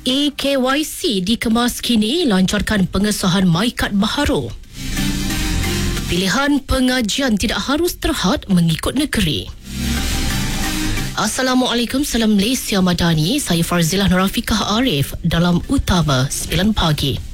eKYC dikemas kini lancarkan pengesahan MyKad baharu. Pilihan pengajian tidak harus terhad mengikut negeri. Assalamualaikum, salam Malaysia Madani. Saya Farzilah Nurafikah Arif dalam Utama 9 pagi.